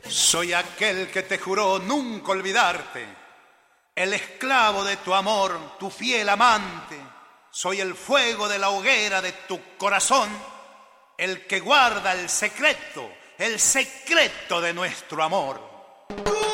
Soy aquel que te juró nunca olvidarte, el esclavo de tu amor, tu fiel amante. Soy el fuego de la hoguera de tu corazón, el que guarda el secreto de nuestro amor.